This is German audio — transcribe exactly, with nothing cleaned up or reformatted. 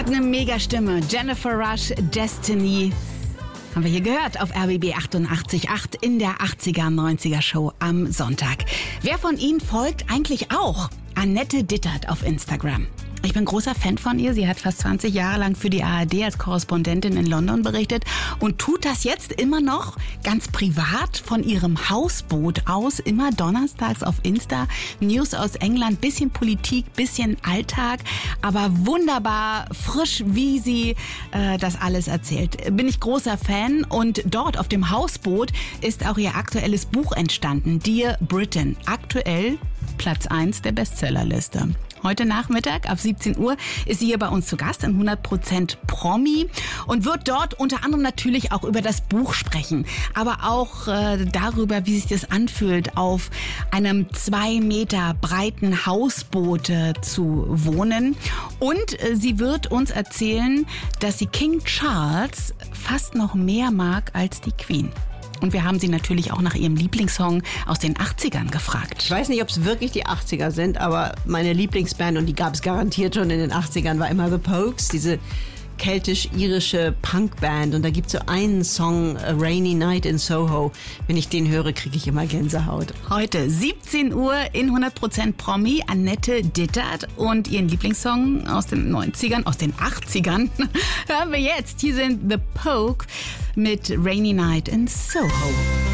hat eine mega Stimme. Jennifer Rush, Destiny. Haben wir hier gehört auf R B B achtundachtzig Komma acht in der achtziger neunziger Show am Sonntag. Wer von Ihnen folgt eigentlich auch Annette Dittert auf Instagram? Ich bin großer Fan von ihr. Sie hat fast zwanzig Jahre lang für die A R D als Korrespondentin in London berichtet und tut das jetzt immer noch ganz privat von ihrem Hausboot aus. Immer donnerstags auf Insta. News aus England, bisschen Politik, bisschen Alltag, aber wunderbar frisch, wie sie äh, das alles erzählt. Bin ich großer Fan und dort auf dem Hausboot ist auch ihr aktuelles Buch entstanden. Dear Britain. Aktuell Platz eins der Bestsellerliste. Heute Nachmittag ab siebzehn Uhr ist sie hier bei uns zu Gast in hundert Prozent Promi und wird dort unter anderem natürlich auch über das Buch sprechen, aber auch äh, darüber, wie sich das anfühlt, auf einem zwei Meter breiten Hausboot äh, zu wohnen. Und äh, sie wird uns erzählen, dass sie King Charles fast noch mehr mag als die Queen. Und wir haben sie natürlich auch nach ihrem Lieblingssong aus den achtzigern gefragt. Ich weiß nicht, ob es wirklich die achtziger sind, aber meine Lieblingsband, und die gab es garantiert schon in den achtzigern, war immer The Pogues, diese keltisch-irische Punkband. Und da gibt es so einen Song, A Rainy Night in Soho. Wenn ich den höre, kriege ich immer Gänsehaut. Heute siebzehn Uhr in hundert Prozent Promi, Annette Dittert und ihren Lieblingssong aus den neunzigern, aus den achtzigern hören wir jetzt. Hier sind The Pogues mit Rainy Night in Soho.